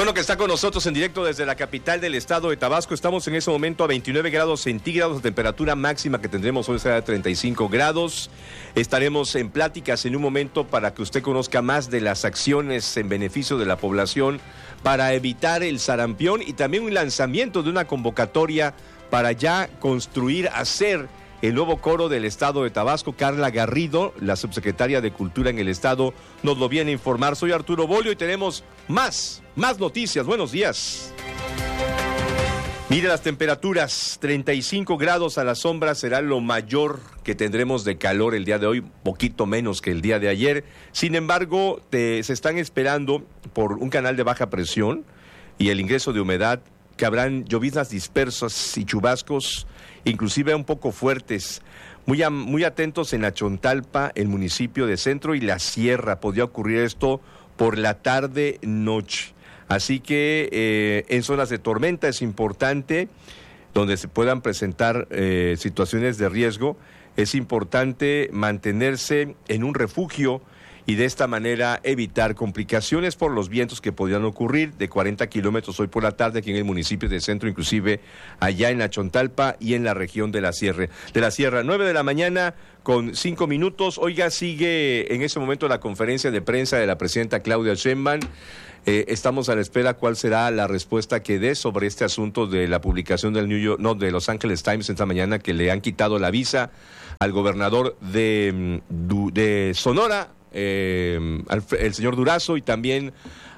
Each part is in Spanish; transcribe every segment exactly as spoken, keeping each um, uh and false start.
bueno que está con nosotros en directo desde la capital del estado de Tabasco. Estamos en ese momento a veintinueve grados centígrados, la temperatura máxima que tendremos hoy será de treinta y cinco grados. Estaremos en pláticas en un momento para que usted conozca más de las acciones en beneficio de la población para evitar el sarampión y también un lanzamiento de una convocatoria para ya construir, hacer el nuevo coro del estado de Tabasco. Carla Garrido, la subsecretaria de Cultura en el estado, nos lo viene a informar. Soy Arturo Bolio y tenemos más, más noticias. Buenos días. Mire las temperaturas, treinta y cinco grados a la sombra será lo mayor que tendremos de calor el día de hoy, poquito menos que el día de ayer. Sin embargo, te, se están esperando por un canal de baja presión y el ingreso de humedad que habrán lloviznas dispersas y chubascos, inclusive un poco fuertes. Muy, a, muy atentos en Achontalpa, el municipio de Centro y la Sierra. Podría ocurrir esto por la tarde-noche. Así que eh, en zonas de tormenta es importante, donde se puedan presentar eh, situaciones de riesgo, es importante mantenerse en un refugio y de esta manera evitar complicaciones por los vientos que podrían ocurrir de cuarenta kilómetros hoy por la tarde aquí en el municipio de Centro, inclusive allá en Achontalpa y en la región de la Sierra. De la Sierra, nueve de la mañana con cinco minutos. Oiga, sigue en ese momento la conferencia de prensa de la presidenta Claudia Sheinbaum. Eh, estamos a la espera cuál será la respuesta que dé sobre este asunto de la publicación del New York, no, de Los Angeles Times esta mañana, que le han quitado la visa al gobernador de, de Sonora, Eh, el señor Durazo, y también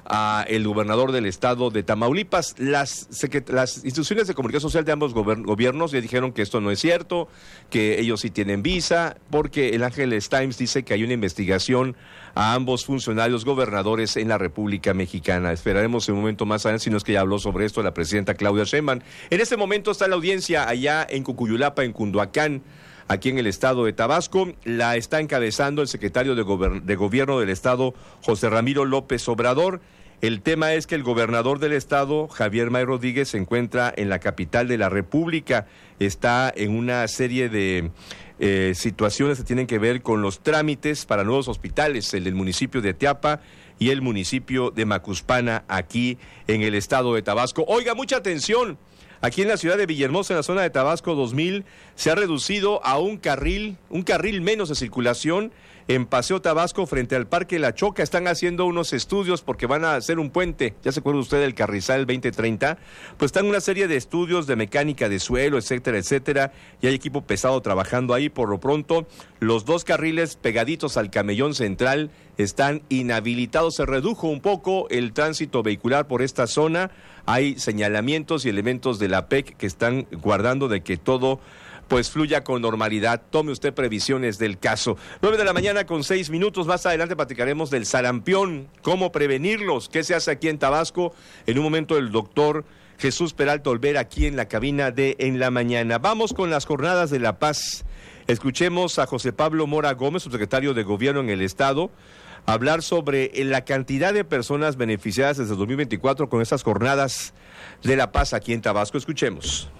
a el gobernador del estado de Tamaulipas. Las, las instituciones de comunicación social de ambos gobiernos le dijeron que esto no es cierto, que ellos sí tienen visa, porque el Angeles Times dice que hay una investigación a ambos funcionarios gobernadores en la República Mexicana. Esperaremos en un momento más adelante, si no es que ya habló sobre esto la presidenta Claudia Sheinbaum. En este momento está la audiencia allá en Cucuyulapa, en Cunduacán, aquí en el estado de Tabasco. La está encabezando el secretario de, gober- de Gobierno del estado, José Ramiro López Obrador. El tema es que el gobernador del estado, Javier May Rodríguez, se encuentra en la capital de la República. Está en una serie de eh, situaciones que tienen que ver con los trámites para nuevos hospitales, el del municipio de Teapa y el municipio de Macuspana, aquí en el estado de Tabasco. Oiga, mucha atención. Aquí en la ciudad de Villahermosa, en la zona de Tabasco dos mil, se ha reducido a un carril, un carril menos de circulación en Paseo Tabasco frente al Parque La Choca. Están haciendo unos estudios porque van a hacer un puente. ¿Ya se acuerda usted del Carrizal veinte treinta? Pues están una serie de estudios de mecánica de suelo, etcétera, etcétera, y hay equipo pesado trabajando ahí. Por lo pronto, los dos carriles pegaditos al camellón central están inhabilitados. Se redujo un poco el tránsito vehicular por esta zona. Hay señalamientos y elementos de la P E C que están guardando de que todo pues fluya con normalidad. Tome usted previsiones del caso. Nueve de la mañana con seis minutos. Más adelante platicaremos del sarampión, cómo prevenirlos, qué se hace aquí en Tabasco. En un momento el doctor Jesús Peralta Olvera aquí en la cabina de En la Mañana. Vamos con las jornadas de la paz. Escuchemos a José Pablo Mora Gómez, subsecretario de Gobierno en el estado, hablar sobre la cantidad de personas beneficiadas desde dos mil veinticuatro con estas jornadas de la paz aquí en Tabasco. Escuchemos.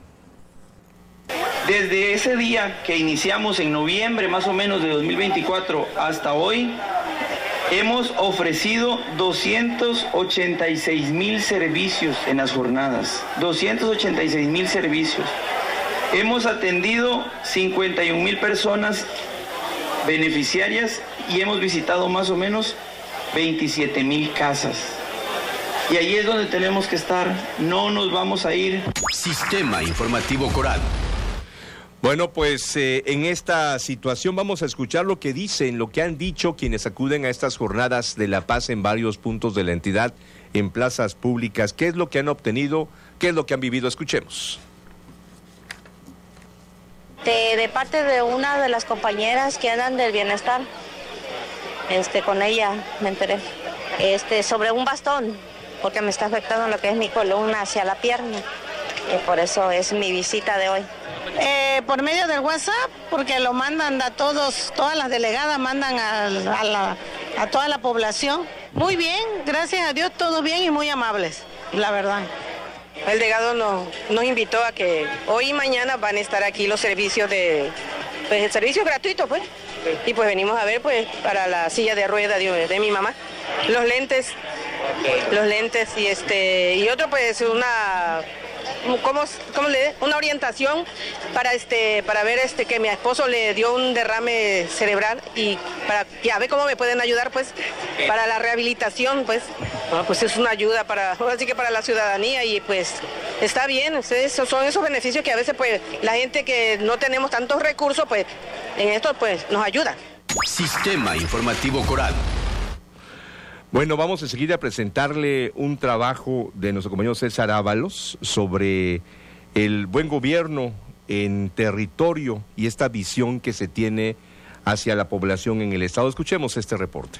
Desde ese día que iniciamos en noviembre más o menos de dos mil veinticuatro hasta hoy, hemos ofrecido doscientos ochenta y seis mil servicios en las jornadas, doscientos ochenta y seis mil servicios. Hemos atendido cincuenta y un mil personas beneficiarias y hemos visitado más o menos veintisiete mil casas. Y ahí es donde tenemos que estar, no nos vamos a ir. Sistema Informativo Coral. Bueno, pues eh, en esta situación vamos a escuchar lo que dicen, lo que han dicho quienes acuden a estas jornadas de la paz en varios puntos de la entidad, en plazas públicas. ¿Qué es lo que han obtenido? ¿Qué es lo que han vivido? Escuchemos. De, de parte de una de las compañeras que andan del bienestar, este, con ella me enteré, este, sobre un bastón, porque me está afectando lo que es mi columna hacia la pierna, y por eso es mi visita de hoy. Eh, por medio del WhatsApp, porque lo mandan a todos, todas las delegadas mandan a, a, la, a toda la población. Muy bien, gracias a Dios, todos bien y muy amables, la verdad. El delegado nos, nos invitó a que hoy y mañana van a estar aquí los servicios de, pues el servicio gratuito, pues. Y pues venimos a ver, pues, para la silla de rueda de, de mi mamá. Los lentes los lentes y este y otro pues una ¿Cómo, cómo le una orientación para este para ver este que mi esposo le dio un derrame cerebral y para ya ver cómo me pueden ayudar pues para la rehabilitación pues ah, pues es una ayuda para así que para la ciudadanía y pues está bien, esos son esos beneficios que a veces pues la gente que no tenemos tantos recursos pues en esto pues nos ayuda. Sistema Informativo Coral. Bueno, vamos enseguida a presentarle un trabajo de nuestro compañero César Ábalos sobre el buen gobierno en territorio y esta visión que se tiene hacia la población en el estado. Escuchemos este reporte.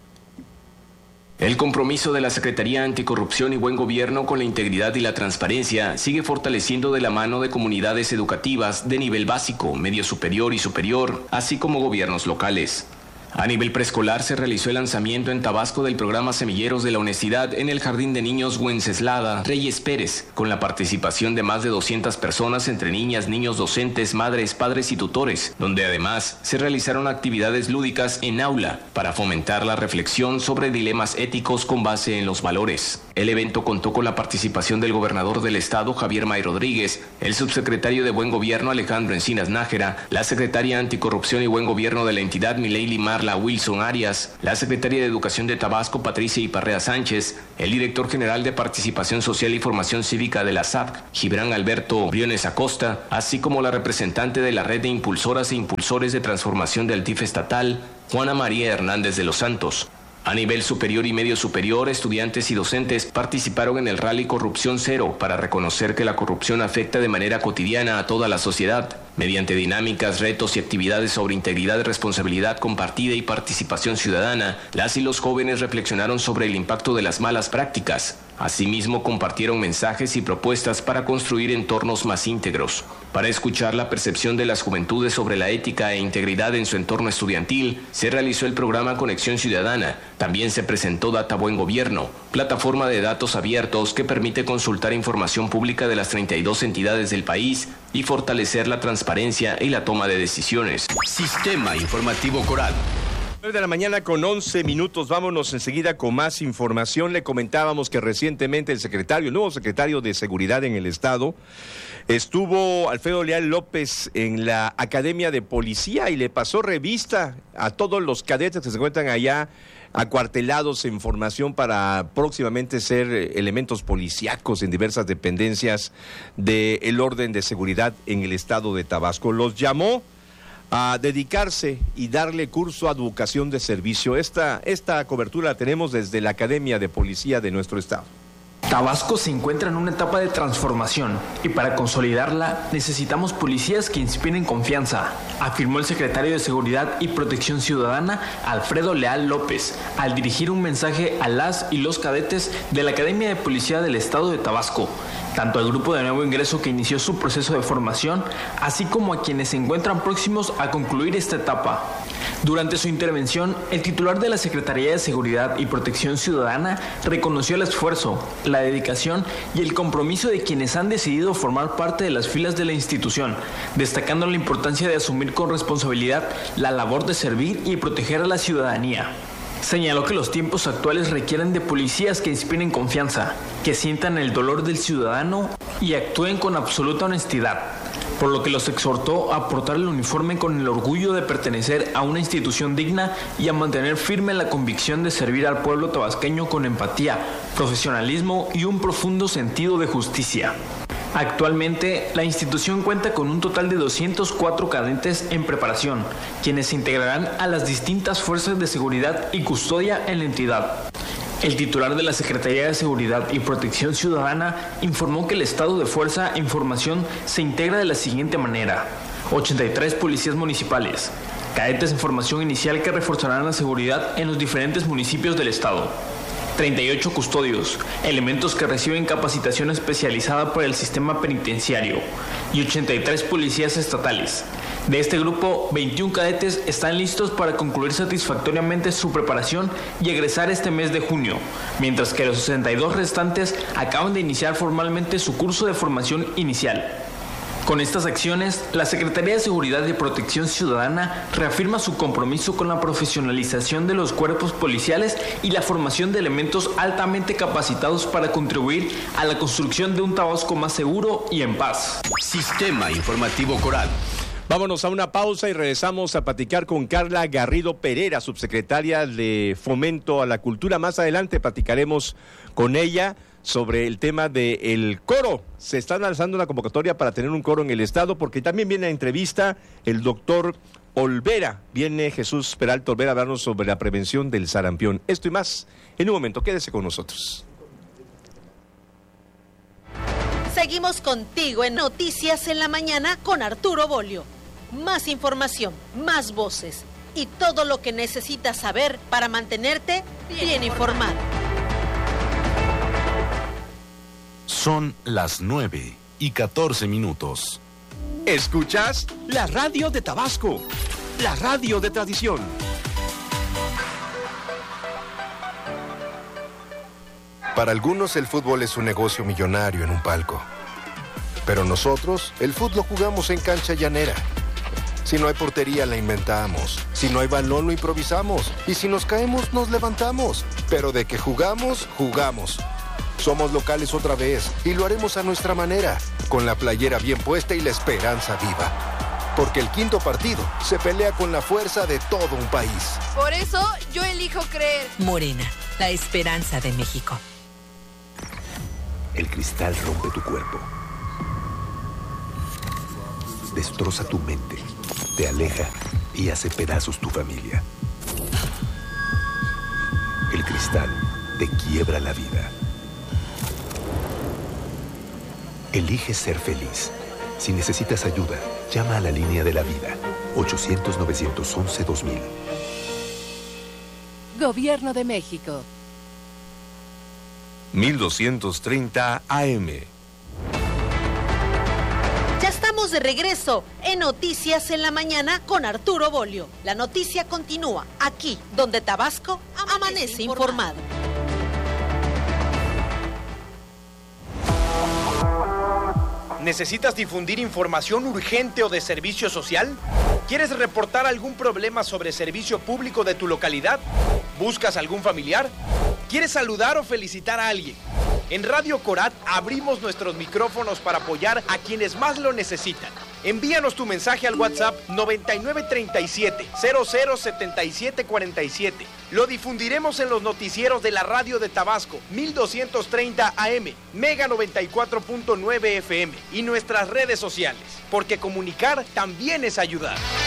El compromiso de la Secretaría Anticorrupción y Buen Gobierno con la integridad y la transparencia sigue fortaleciendo de la mano de comunidades educativas de nivel básico, medio superior y superior, así como gobiernos locales. A nivel preescolar se realizó el lanzamiento en Tabasco del programa Semilleros de la Honestidad en el Jardín de Niños Wenceslada Reyes Pérez, con la participación de más de doscientas personas entre niñas, niños, docentes, madres, padres y tutores, donde además se realizaron actividades lúdicas en aula para fomentar la reflexión sobre dilemas éticos con base en los valores. El evento contó con la participación del gobernador del estado, Javier May Rodríguez, el subsecretario de Buen Gobierno, Alejandro Encinas Nájera, la secretaria Anticorrupción y Buen Gobierno de la entidad, Mileili Marla Wilson Arias, la secretaria de Educación de Tabasco, Patricia Iparrea Sánchez, el director general de Participación Social y Formación Cívica de la S A P C, Gibran Alberto Briones Acosta, así como la representante de la Red de Impulsoras e Impulsores de Transformación del D I F estatal, Juana María Hernández de los Santos. A nivel superior y medio superior, estudiantes y docentes participaron en el Rally Corrupción Cero para reconocer que la corrupción afecta de manera cotidiana a toda la sociedad. Mediante dinámicas, retos y actividades sobre integridad, responsabilidad compartida y participación ciudadana, las y los jóvenes reflexionaron sobre el impacto de las malas prácticas. Asimismo, compartieron mensajes y propuestas para construir entornos más íntegros. Para escuchar la percepción de las juventudes sobre la ética e integridad en su entorno estudiantil, se realizó el programa Conexión Ciudadana. También se presentó Data Buen Gobierno, plataforma de datos abiertos que permite consultar información pública de las treinta y dos entidades del país y fortalecer la transparencia y la toma de decisiones. Sistema Informativo Coral. nueve de la mañana con once minutos, vámonos enseguida con más información. Le comentábamos que recientemente el secretario, el nuevo secretario de Seguridad en el Estado, estuvo Alfredo Leal López en la Academia de Policía y le pasó revista a todos los cadetes que se encuentran allá acuartelados en formación para próximamente ser elementos policíacos en diversas dependencias del orden de seguridad en el estado de Tabasco. Los llamó a dedicarse y darle curso a educación de servicio. Esta, esta cobertura la tenemos desde la Academia de Policía de nuestro estado. Tabasco se encuentra en una etapa de transformación y para consolidarla necesitamos policías que inspiren confianza, afirmó el secretario de Seguridad y Protección Ciudadana, Alfredo Leal López, al dirigir un mensaje a las y los cadetes de la Academia de Policía del Estado de Tabasco, tanto al grupo de nuevo ingreso que inició su proceso de formación, así como a quienes se encuentran próximos a concluir esta etapa. Durante su intervención, el titular de la Secretaría de Seguridad y Protección Ciudadana reconoció el esfuerzo, la dedicación y el compromiso de quienes han decidido formar parte de las filas de la institución, destacando la importancia de asumir con responsabilidad la labor de servir y proteger a la ciudadanía. Señaló que los tiempos actuales requieren de policías que inspiren confianza, que sientan el dolor del ciudadano y actúen con absoluta honestidad, por lo que los exhortó a portar el uniforme con el orgullo de pertenecer a una institución digna y a mantener firme la convicción de servir al pueblo tabasqueño con empatía, profesionalismo y un profundo sentido de justicia. Actualmente, la institución cuenta con un total de doscientos cuatro cadetes en preparación, quienes se integrarán a las distintas fuerzas de seguridad y custodia en la entidad. El titular de la Secretaría de Seguridad y Protección Ciudadana informó que el estado de fuerza en formación se integra de la siguiente manera: ochenta y tres policías municipales, cadetes en formación inicial que reforzarán la seguridad en los diferentes municipios del estado, treinta y ocho custodios, elementos que reciben capacitación especializada por el sistema penitenciario, y ochenta y tres policías estatales. De este grupo, veintiún cadetes están listos para concluir satisfactoriamente su preparación y egresar este mes de junio, mientras que los sesenta y dos restantes acaban de iniciar formalmente su curso de formación inicial. Con estas acciones, la Secretaría de Seguridad y Protección Ciudadana reafirma su compromiso con la profesionalización de los cuerpos policiales y la formación de elementos altamente capacitados para contribuir a la construcción de un Tabasco más seguro y en paz. Sistema Informativo Coral. Vámonos a una pausa y regresamos a platicar con Carla Garrido Pereira, subsecretaria de Fomento a la Cultura. Más adelante platicaremos con ella sobre el tema del coro. Se está lanzando una convocatoria para tener un coro en el estado, porque también viene a entrevista el doctor Olvera. Viene Jesús Peralta Olvera a hablarnos sobre la prevención del sarampión. Esto y más en un momento. Quédese con nosotros. Seguimos contigo en Noticias en la Mañana con Arturo Bolio. Más información, más voces y todo lo que necesitas saber para mantenerte bien informado. Son las nueve y catorce minutos. ¿Escuchas? La radio de Tabasco, la radio de tradición. Para algunos el fútbol es un negocio millonario en un palco. Pero nosotros, el fútbol lo jugamos en cancha llanera. Si no hay portería, la inventamos. Si no hay balón, lo improvisamos. Y si nos caemos, nos levantamos. Pero de que jugamos, jugamos. Somos locales otra vez y lo haremos a nuestra manera, con la playera bien puesta y la esperanza viva. Porque el quinto partido se pelea con la fuerza de todo un país. Por eso yo elijo creer. Morena, la esperanza de México. El cristal rompe tu cuerpo. Destroza tu mente, te aleja y hace pedazos tu familia. El cristal te quiebra la vida. Elige ser feliz. Si necesitas ayuda, llama a la línea de la vida. ochocientos, novecientos once, dos mil. Gobierno de México. mil doscientos treinta A M. Ya estamos de regreso en Noticias en la Mañana con Arturo Bolio. La noticia continúa aquí, donde Tabasco amanece, amanece informado. ¿Necesitas difundir información urgente o de servicio social? ¿Quieres reportar algún problema sobre servicio público de tu localidad? ¿Buscas algún familiar? ¿Quieres saludar o felicitar a alguien? En Radio Corat abrimos nuestros micrófonos para apoyar a quienes más lo necesitan. Envíanos tu mensaje al WhatsApp noventa y nueve treinta y siete, cero cero setenta y siete cuarenta y siete. Lo difundiremos en los noticieros de la radio de Tabasco, mil doscientos treinta A M, Mega noventa y cuatro punto nueve F M y nuestras redes sociales, porque comunicar también es ayudar.